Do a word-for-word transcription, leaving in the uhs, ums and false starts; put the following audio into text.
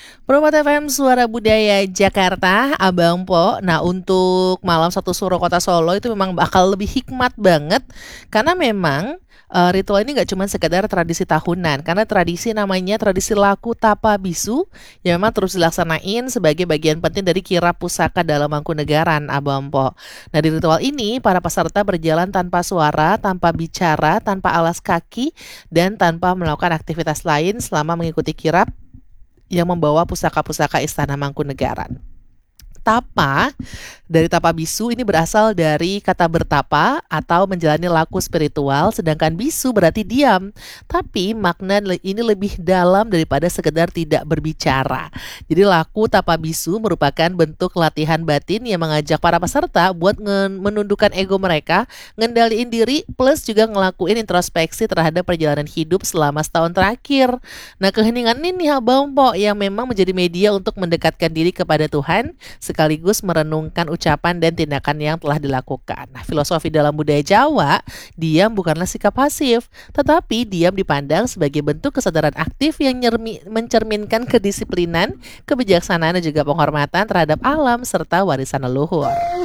Promo T F M Suara Budaya Jakarta, Abang Po. Nah, untuk malam satu suro kota Solo itu memang bakal lebih hikmat banget. Karena memang eh, ritual ini gak cuma sekedar tradisi tahunan. Karena tradisi namanya tradisi laku tapa bisu, yang memang terus dilaksanain sebagai bagian penting dari kirap pusaka dalam Mangkunegaran, Abang Po. Nah, di ritual ini para peserta berjalan tanpa suara, tanpa bicara, tanpa alas kaki, dan tanpa melakukan aktivitas lain selama mengikuti kirap yang membawa pusaka-pusaka Istana Mangkunegaran. Tapa dari tapa bisu ini berasal dari kata bertapa atau menjalani laku spiritual, sedangkan bisu berarti diam. Tapi makna ini lebih dalam daripada sekedar tidak berbicara. Jadi laku tapa bisu merupakan bentuk latihan batin yang mengajak para peserta buat menundukkan ego mereka, ngendaliin diri, plus juga ngelakuin introspeksi terhadap perjalanan hidup selama setahun terakhir. Nah, keheningan ini nih Abang Po yang memang menjadi media untuk mendekatkan diri kepada Tuhan, sekaligus merenungkan ucapan dan tindakan yang telah dilakukan. Nah, filosofi dalam budaya Jawa, diam bukanlah sikap pasif, tetapi diam dipandang sebagai bentuk kesadaran aktif yang nyermi, mencerminkan kedisiplinan, kebijaksanaan dan juga penghormatan terhadap alam serta warisan leluhur.